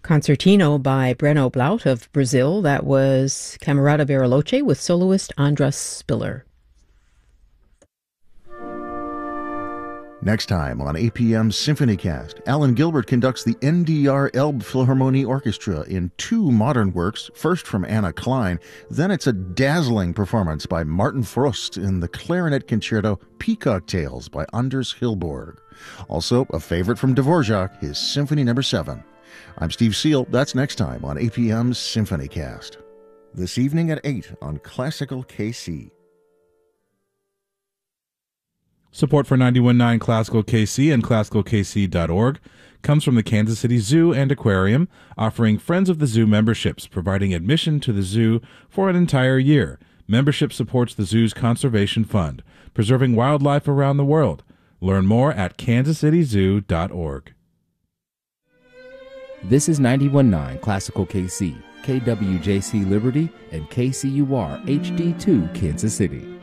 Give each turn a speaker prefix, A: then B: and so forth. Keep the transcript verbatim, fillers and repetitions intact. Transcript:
A: Concertino by Breno Blaut of Brazil. That was Camerata Bariloche with soloist Andras Spiller.
B: Next time on A P M's SymphonyCast, Alan Gilbert conducts the N D R Elbe Philharmonie Orchestra in two modern works, first from Anna Klein, then it's a dazzling performance by Martin Frost in the clarinet concerto Peacock Tales by Anders Hilborg. Also, a favorite from Dvorak, his Symphony Number seven. I'm Steve Seal. That's next time on A P M's SymphonyCast. This evening at eight on Classical K C.
C: Support for ninety-one point nine Classical K C and classical k c dot org comes from the Kansas City Zoo and Aquarium, offering Friends of the Zoo memberships, providing admission to the zoo for an entire year. Membership supports the zoo's conservation fund, preserving wildlife around the world. Learn more at kansas city zoo dot org.
D: This is ninety-one point nine Classical K C, K W J C Liberty, and K C U R H D two Kansas City.